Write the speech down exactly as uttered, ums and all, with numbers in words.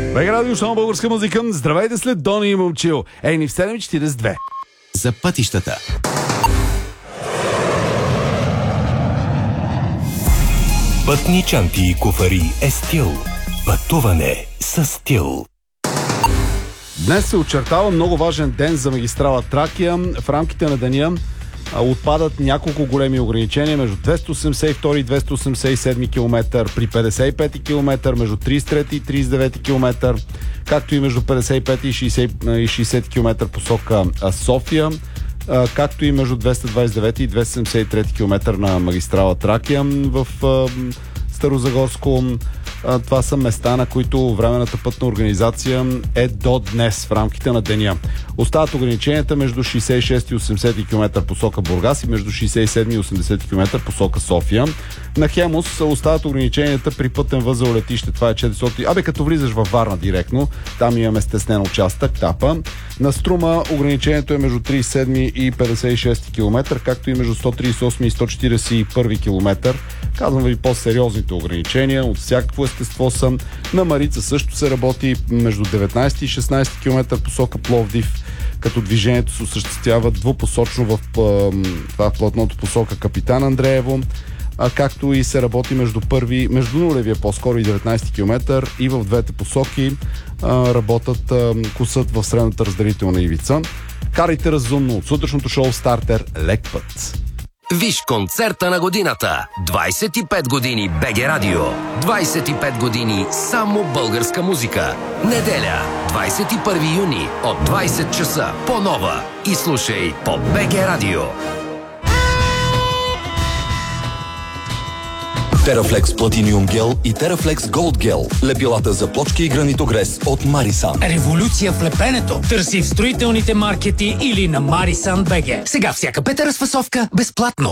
БГ Радио, само българска музика. Здравейте след Дони и Момчил. Ей ни в седем четиридесет и две. За пътищата. Пътни чанти и куфари е стил. Пътуване с стил. Днес се очертава много важен ден за магистрала Тракия. В рамките на деня отпадат няколко големи ограничения между двеста осемдесет и втори и двеста осемдесет и седми километър, при петдесет и пети километър, между тридесет и трети и тридесет и девети километър, както и между петдесет и пети и шейсети километър посока София, както и между двеста двадесет и девети и двеста седемдесет и трети километър на магистрала Тракия в Старозагорско. Това са места, на които временната пътна организация е до днес в рамките на деня. Остават ограниченията между шейсет и шести и осемдесети километър посока Бургас и между шейсет и седми и осемдесети километър посока София. На Хемус остават ограниченията при пътен възел летище. Това е четиристотин. Абе, като влизаш във Варна директно, там имаме стеснен участък, Тапа. На Струма ограничението е между тридесет и седми и петдесет и шести километър, както и между сто тридесет и осми и сто четиридесет и първи километър. Казвам ви по-сериозните ограничения, от всякакво естество са. На Марица също се работи между деветнадесети и шестнадесети километър посока Пловдив, като движението се осъществява двупосочно в, това в платното посока Капитан Андреево, а както и се работи между първи, между нулевия по-скоро и деветнадесети километър, и в двете посоки а, работят а, косът в средната разделителна ивица. Карайте разумно от сутрешното шоу Стартер лек път. Виж концерта на годината. двадесет и пет години БГ Радио. двадесет и пет години само българска музика. Неделя, двадесет и първи юни от двадесет часа по Нова. И слушай по БГ Радио. Терафлекс Платиниум гел и Терафлекс Голд гел. Лепилата за плочки и гранитогрес от Марисан. Революция в лепенето. Търси в строителните маркети или на Марисан БГ. Сега всяка пета разфасовка безплатно.